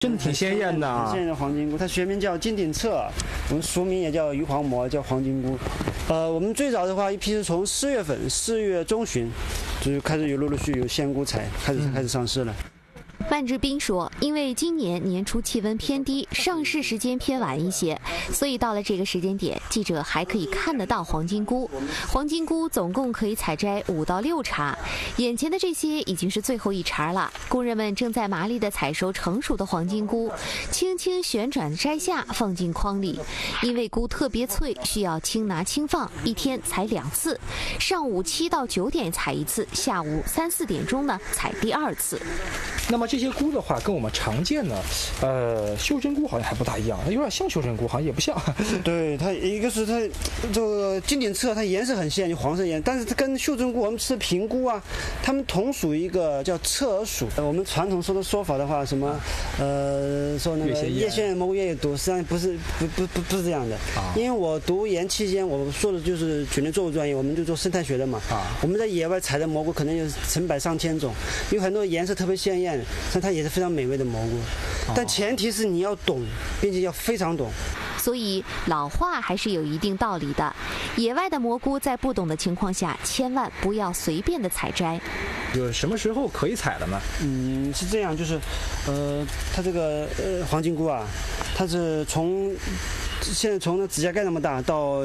真的挺鲜艳的啊！ 很鲜艳的黄金菇，它学名叫金顶侧，我们俗名也叫鱼黄膜，叫黄金菇。我们最早的话，一批是从4月份，4月中旬就开始陆续有鲜菇采，开始上市了。 万志斌说，因为今年年初气温偏低，上市时间偏晚一些，所以到了这个时间点，记者还可以看得到黄金菇。黄金菇总共可以采摘5到6茬，眼前的这些已经是最后1茬了。工人们正在麻利地采收成熟的黄金菇，轻轻旋转摘下，放进筐里。因为菇特别脆，需要轻拿轻放，一天采2次，上午7到9点采1次，下午3、4点钟呢采第2次。 那么这些菇的话，跟我们常见的袖珍菇好像还不大一样，有点像袖珍菇，好像也不像。 对，它一个是它这个金顶侧，它颜色很鲜，就黄色颜，但是它跟袖珍菇我们吃的平菇啊，它们同属一个叫侧耳属。我们传统说法的话，什么说那个叶县蘑菇叶有毒，实际上不是这样的。因为我读研期间，我说的就是菌类作物专业，我们就做生态学的嘛。我们在野外采的蘑菇可能有成百上千种，有很多颜色特别鲜艳，但它也是非常美味的蘑菇。但前提是你要懂，并且要非常懂。 所以老话还是有一定道理的，野外的蘑菇在不懂的情况下，千万不要随便的采摘。 有什么时候可以采了呢？ 是这样，就是它这个黄金菇啊，它是现在从那指甲盖那么大到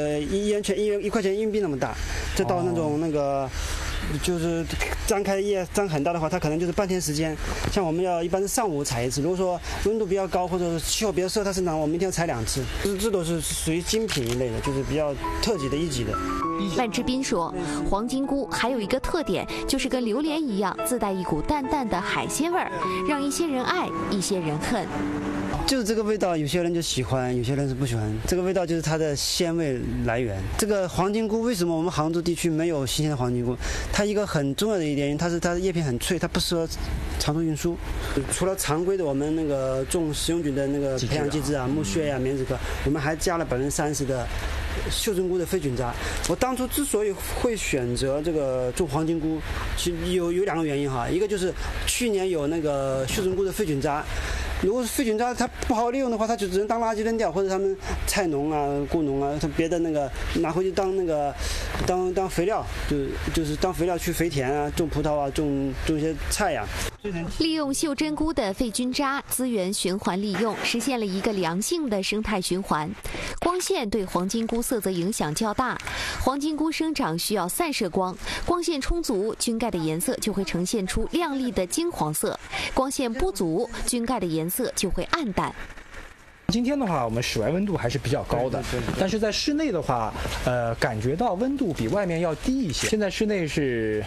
1块钱硬币那么大，再到那个就是张开叶张很大的话，它可能就是半天时间。像我们一般是上午采1次，如果说温度比较高或者是气候比较适合它生长，我们一天要采2次。这都是属于精品一类的，就是比较特级的1级的。 万志斌说，黄金菇还有一个特点，就是跟榴莲一样，自带一股淡淡的海鲜味儿，让一些人爱，一些人恨。 就是这个味道，有些人就喜欢，有些人是不喜欢。这个味道就是它的鲜味来源。这个黄金菇为什么我们杭州地区没有新鲜的黄金菇？它一个很重要的一点，它的叶片很脆，它不适合长途运输。除了常规的我们那个种食用菌的那个培养机制啊，木屑呀、棉子壳，我们还加了30%的袖珍菇的非菌渣。我当初之所以会选择这个种黄金菇，其实有2个原因哈。一个就是去年有那个袖珍菇的非菌渣。如果是废菌渣它不好利用的话，它就只能当垃圾扔掉，或者他们菜农啊、雇农啊，他别的那个拿回去当肥料，就是当肥料去肥田啊，种葡萄啊，种一些菜呀。 利用袖珍菇的废菌渣，资源循环利用，实现了一个良性的生态循环。光线对黄金菇色泽影响较大，黄金菇生长需要散射光，光线充足，菌盖的颜色就会呈现出亮丽的金黄色；光线不足，菌盖的颜色就会暗淡。 今天的话，我们室外温度还是比较高的，但是在室内的话，感觉到温度比外面要低一些。现在室内是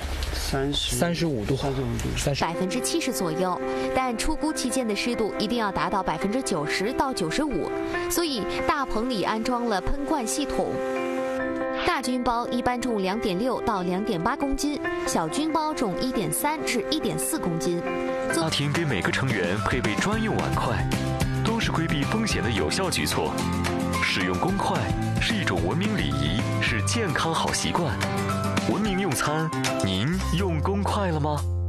35度 ，70%左右，但出菇期间的湿度一定要达到90%到95%，所以大棚里安装了喷灌系统。大菌包一般重2.6到2.8公斤，小菌包重1.3至1.4公斤。 家庭给每个成员配备专用碗筷，都是规避风险的有效举措。使用公筷是一种文明礼仪，是健康好习惯。文明用餐，您用公筷了吗？